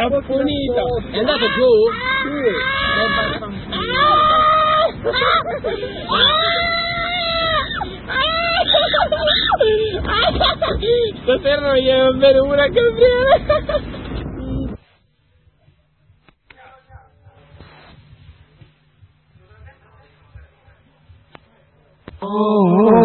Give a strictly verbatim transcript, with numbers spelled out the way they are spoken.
punito. È andato giù? Sì. Stasera non gli va bene una Gabriele. Oh, oh.